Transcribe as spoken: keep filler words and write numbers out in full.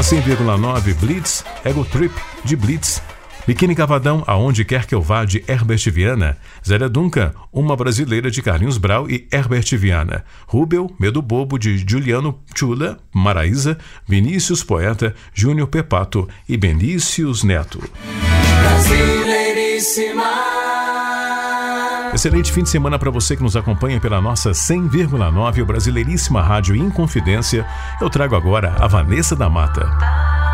cem vírgula nove Blitz, Ego Trip, de Blitz. Biquíni Cavadão, Aonde Quer Que Eu Vá, de Herbert Viana. Zélia Duncan, Uma Brasileira, de Carlinhos Brau e Herbert Viana. Rubel, Medo Bobo, de Juliano Chula, Maraísa. Vinícius Poeta, Júnior Pepato e Benícius Neto. Brasileiríssima. Excelente fim de semana para você que nos acompanha pela nossa cem vírgula nove, o Brasileiríssima Rádio Inconfidência. Eu trago agora a Vanessa da Mata.